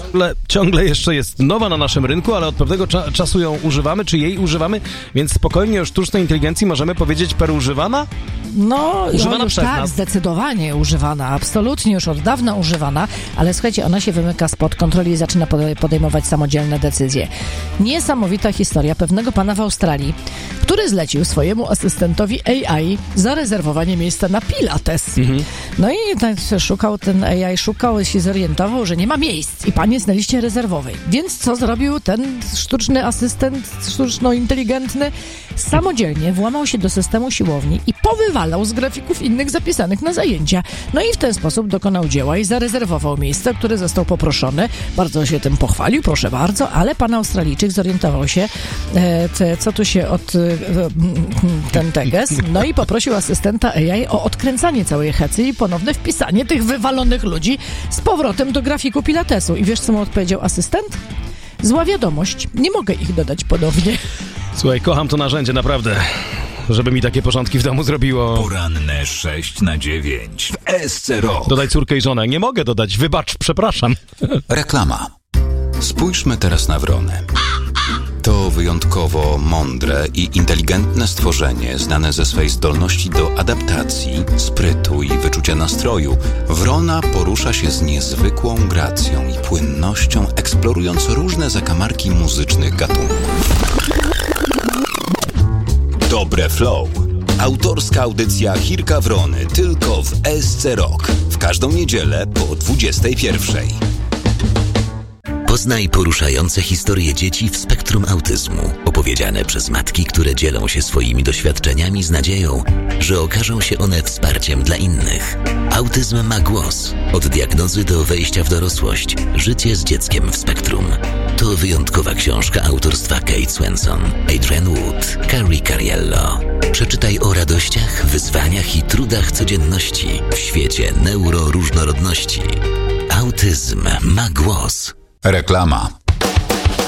ciągle jeszcze jest nowa na naszym rynku, ale od pewnego czasu ją używamy, czy jej używamy, więc spokojnie o sztucznej inteligencji możemy powiedzieć perużywana? No, używana już przez tak, nas. zdecydowanie używana, absolutnie już od dawna używana, ale słuchajcie, ona się wymyka spod kontroli i zaczyna podejmować samodzielne decyzje. Niesamowita historia pewnego pana w Australii, który zlecił swojemu asystentowi AI zarezerwowanie miejsca na pilates. No i tak szukał, ten AI szukał, się zorientował, że nie ma miejsc i pan jest na liście rezerwowej. Więc co zrobił ten sztuczny asystent, sztuczno-inteligentny? Samodzielnie włamał się do systemu siłowni i powywalał z grafików innych zapisanych na zajęcia. No i w ten sposób dokonał dzieła i zarezerwował miejsce, które został poproszony. Bardzo się tym pochwalił, proszę bardzo, ale pan Australijczyk zorientował się, co tu się ten teges, no i poprosił asystenta AI o odkręcanie całej hecy i ponowne wpisanie tych wywalonych ludzi z powrotem do grafiku pilatesu. I wiesz, co mu odpowiedział asystent? Zła wiadomość, nie mogę ich dodać ponownie. Słuchaj, kocham to narzędzie, naprawdę. Żeby mi takie porządki w domu zrobiło. Poranne 6 na 9 w SC Rock. Dodaj córkę i żonę. Nie mogę dodać, wybacz, przepraszam. Reklama. Spójrzmy teraz na wrony. To wyjątkowo mądre i inteligentne stworzenie znane ze swej zdolności do adaptacji, sprytu i wyczucia nastroju. Wrona porusza się z niezwykłą gracją i płynnością, eksplorując różne zakamarki muzycznych gatunków. Dobre Flow. Autorska audycja Chirka Wrony tylko w SC Rock. W każdą niedzielę po 21:00. Poznaj poruszające historie dzieci w spektrum autyzmu, opowiedziane przez matki, które dzielą się swoimi doświadczeniami z nadzieją, że okażą się one wsparciem dla innych. Autyzm ma głos. Od diagnozy do wejścia w dorosłość. Życie z dzieckiem w spektrum. To wyjątkowa książka autorstwa Kate Swenson, Adrian Wood, Carrie Cariello. Przeczytaj o radościach, wyzwaniach i trudach codzienności w świecie neuroróżnorodności. Autyzm ma głos. Reklama.